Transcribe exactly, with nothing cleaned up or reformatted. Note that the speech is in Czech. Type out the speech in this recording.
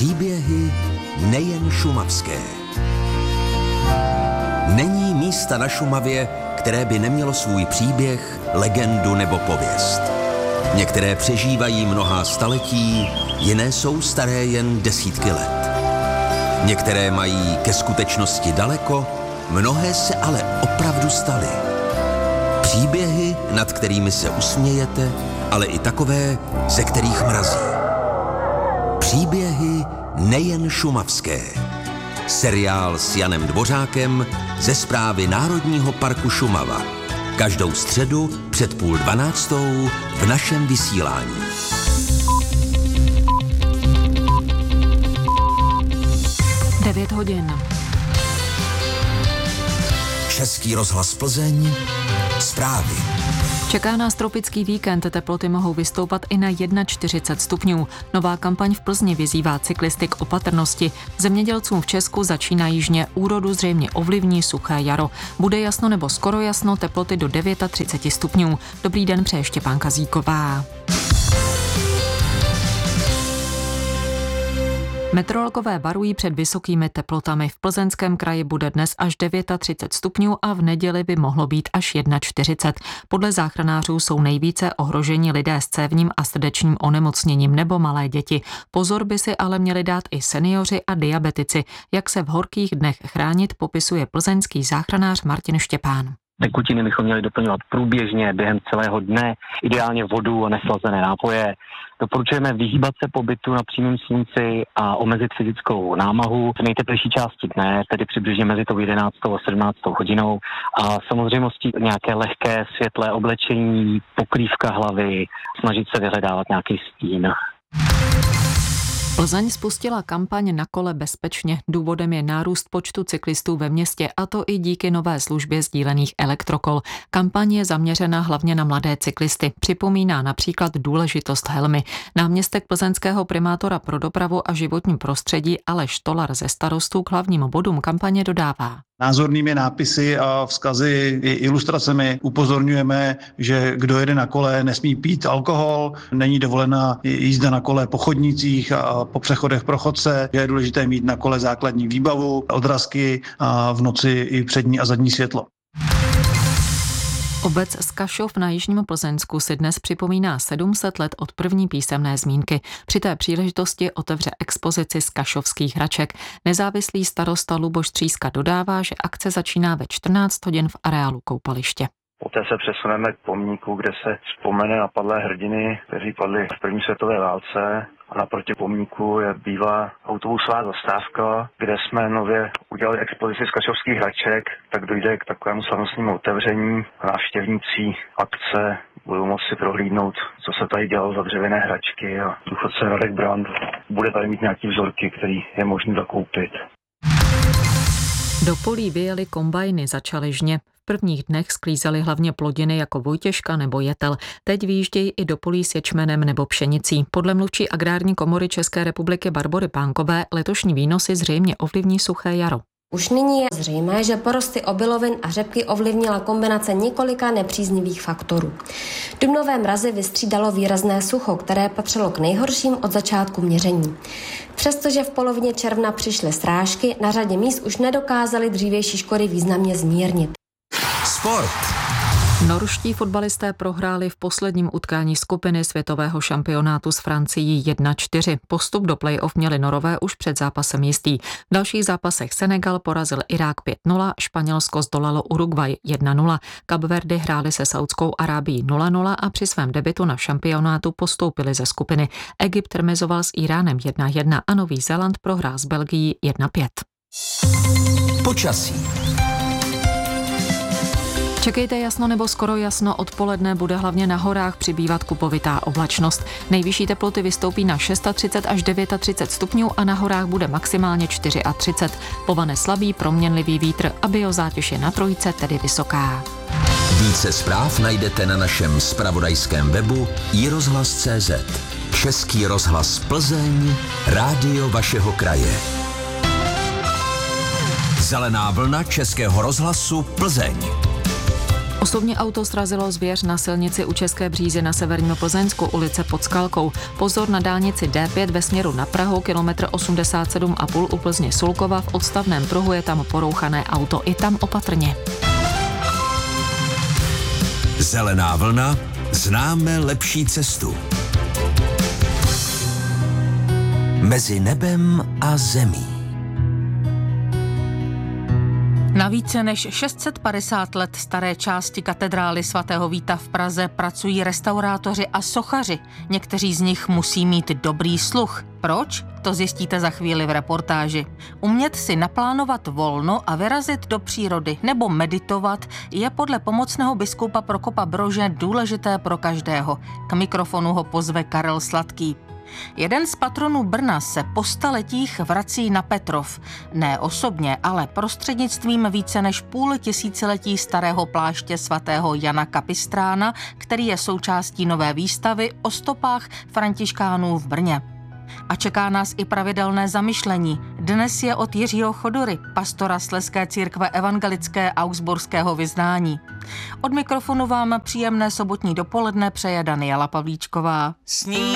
Příběhy nejen šumavské. Není místa na Šumavě, které by nemělo svůj příběh, legendu nebo pověst. Některé přežívají mnohá staletí, jiné jsou staré jen desítky let. Některé mají ke skutečnosti daleko, mnohé se ale opravdu staly. Příběhy, nad kterými se usmějete, ale i takové, ze kterých mrazí. Příběhy nejen šumavské. Seriál s Janem Dvořákem ze Správy Národního parku Šumava. Každou středu před půl dvanáctou v našem vysílání. devět hodin. Český rozhlas Plzeň. Zprávy. Čeká nás tropický víkend, teploty mohou vystoupat i na čtyřicet jedna stupňů. Nová kampaň v Plzni vyzývá cyklisty k opatrnosti. Zemědělcům v Česku začíná jižně, úrodu zřejmě ovlivní suché jaro. Bude jasno nebo skoro jasno, teploty do třicet devět stupňů. Dobrý den, přeje Štěpánka Kazíková. Meteorologové varují před vysokými teplotami. V Plzeňském kraji bude dnes až třicet devět stupňů a v neděli by mohlo být až čtyřicet jedna. Podle záchranářů jsou nejvíce ohroženi lidé s cévním a srdečním onemocněním nebo malé děti. Pozor by si ale měli dát i seniori a diabetici. Jak se v horkých dnech chránit, popisuje plzeňský záchranář Martin Štěpán. Tekutiny bychom měli doplňovat průběžně během celého dne, ideálně vodu a neslazené nápoje. Doporučujeme vyhýbat se pobytu na přímém slunci a omezit fyzickou námahu v nejteplejší části dne, tedy přibližně mezi tou jedenáctou a sedmnáctou hodinou. A samozřejmostí nějaké lehké světlé oblečení, pokrývka hlavy, snažit se vyhledávat nějaký stín. Plzeň spustila kampaň Na kole bezpečně. Důvodem je nárůst počtu cyklistů ve městě, a to i díky nové službě sdílených elektrokol. Kampaň je zaměřena hlavně na mladé cyklisty. Připomíná například důležitost helmy. Náměstek plzeňského primátora pro dopravu a životní prostředí Aleš Tolar ze Starostů k hlavním bodům kampaně dodává. Názornými nápisy a vzkazy i ilustracemi upozorňujeme, že kdo jede na kole, nesmí pít alkohol, není dovolena jízda na kole po chodnících a po přechodech pro chodce, je důležité mít na kole základní výbavu, odrazky a v noci i přední a zadní světlo. Obec Skašov na jižním Plzeňsku si dnes připomíná sedm set let od první písemné zmínky. Při té příležitosti otevře expozici skašovských hraček. Nezávislý starosta Luboš Tříska dodává, že akce začíná ve čtrnáct hodin v areálu koupaliště. Poté se přesuneme k pomníku, kde se vzpomene na padlé hrdiny, kteří padli v první světové válce. A naproti pomníku je bývalá autobusová zastávka, kde jsme nově udělali expozici skašovských hraček, tak dojde k takovému slavnostnímu otevření. Návštěvníci akce budou moci prohlídnout, co se tady dělalo za dřevěné hračky, a důchodce Radek Brand bude tady mít nějaký vzorky, který je možný zakoupit. Do polí vyjeli kombajny, začaly žně. V prvních dnech sklízely hlavně plodiny jako vojtěžka nebo jetel. Teď vyjíždějí i do polí s ječmenem nebo pšenicí. Podle mluvčí Agrární komory České republiky Barbory Pánkové letošní výnosy zřejmě ovlivní suché jaro. Už nyní je zřejmé, že porosty obilovin a řepky ovlivnila kombinace několika nepříznivých faktorů. Dubnové mrazy vystřídalo výrazné sucho, které patřilo k nejhorším od začátku měření. Přestože v polovině června přišly srážky, na řadě míst už nedokázali dřívější škody významně zmírnit. Sport. Norští fotbalisté prohráli v posledním utkání skupiny světového šampionátu s Francií jedna čtyři. Postup do play-off měli Norové už před zápasem jistý. V dalších zápasech Senegal porazil Irák pět nula, Španělsko zdolalo Uruguay jedna nula, Kapverdy hráli se Saudskou Arábií nula nula a při svém debutu na šampionátu postoupili ze skupiny. Egypt remizoval s Iránem jedna jedna a Nový Zéland prohrál s Belgií jedna pět. Počasí. Čekejte jasno nebo skoro jasno, odpoledne bude hlavně na horách přibývat kupovitá oblačnost. Nejvyšší teploty vystoupí na třicet šest až třicet devět stupňů a na horách bude maximálně třicet čtyři. Povane slabý proměnlivý vítr a biozátěž je na trojce, tedy vysoká. Více zpráv najdete na našem zpravodajském webu i rozhlas tečka cé zet. Český rozhlas Plzeň, rádio vašeho kraje. Zelená vlna Českého rozhlasu Plzeň. Osobní auto srazilo zvěř na silnici u České Břízy na severním Plzeňsku, ulice Pod Skalkou. Pozor na dálnici D pět ve směru na Prahu, kilometr osmdesát sedm a půl u Plzně Sulkova, v odstavném pruhu je tam porouchané auto, i tam opatrně. Zelená vlna, známe lepší cestu. Mezi nebem a zemí. Na více než šest set padesát let staré části katedrály svatého Víta v Praze pracují restaurátoři a sochaři. Někteří z nich musí mít dobrý sluch. Proč? To zjistíte za chvíli v reportáži. Umět si naplánovat volno a vyrazit do přírody nebo meditovat je podle pomocného biskupa Prokopa Brože důležité pro každého. K mikrofonu ho pozve Karel Sladký. Jeden z patronů Brna se po staletích vrací na Petrov. Ne osobně, ale prostřednictvím více než půl tisíciletí starého pláště svatého Jana Kapistrána, který je součástí nové výstavy o stopách františkánů v Brně. A čeká nás i pravidelné zamyšlení. Dnes je od Jiřího Chodory, pastora Slezské církve evangelické augsburského vyznání. Od mikrofonu vám příjemné sobotní dopoledne přeje Daniela Pavlíčková.